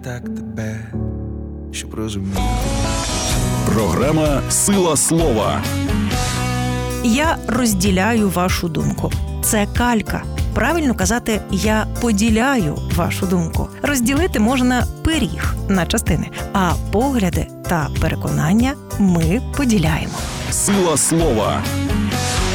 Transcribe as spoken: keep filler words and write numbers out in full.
так тебе, щоб розуміти. Програма «Сила слова». Я розділяю вашу думку. Це калька. Правильно казати «я поділяю вашу думку». Розділити можна пиріг на частини, а погляди та переконання ми поділяємо. «Сила слова».